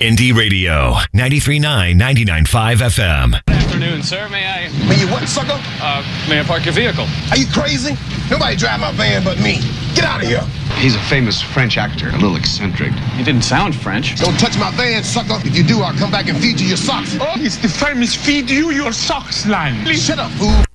Indie Radio, 93.9, 99.5 FM. Good afternoon, sir. May you what, sucker? May I park your vehicle? Are you crazy? Nobody drive my van but me. Get out of here. He's a famous French actor, a little eccentric. You didn't sound French. Don't touch my van, sucker. If you do, I'll come back and feed you your socks. Oh, it's the famous feed you your socks line. Shut up, fool.